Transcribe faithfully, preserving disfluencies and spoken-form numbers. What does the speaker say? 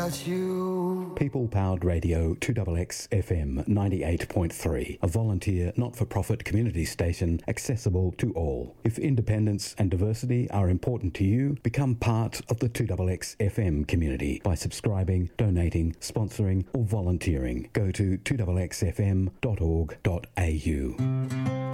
You. People Powered Radio two X X F M ninety-eight point three, a volunteer not-for-profit community station accessible to all. If independence and diversity are important to you, become part of the two X X F M community by subscribing, donating, sponsoring or volunteering. Go to two x x f m dot org dot a u.